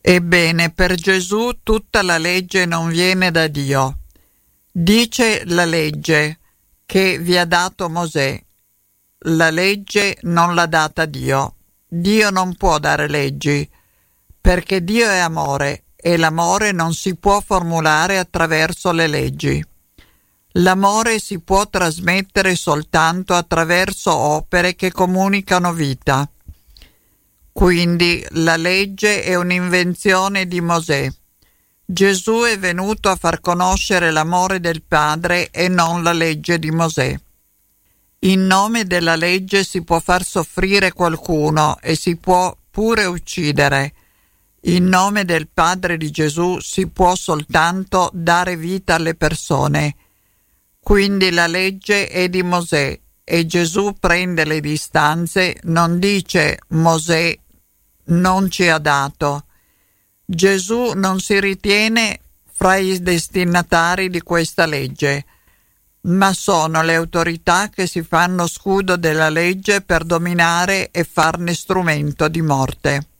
Ebbene, per Gesù tutta la legge non viene da Dio. Dice la legge che vi ha dato Mosè. La legge non l'ha data Dio. Dio non può dare leggi, perché Dio è amore e l'amore non si può formulare attraverso le leggi. L'amore si può trasmettere soltanto attraverso opere che comunicano vita. Quindi la legge è un'invenzione di Mosè. Gesù è venuto a far conoscere l'amore del Padre e non la legge di Mosè. In nome della legge si può far soffrire qualcuno e si può pure uccidere. In nome del Padre di Gesù si può soltanto dare vita alle persone. Quindi la legge è di Mosè e Gesù prende le distanze, non dice Mosè non ci ha dato. Gesù non si ritiene fra i destinatari di questa legge, ma sono le autorità che si fanno scudo della legge per dominare e farne strumento di morte.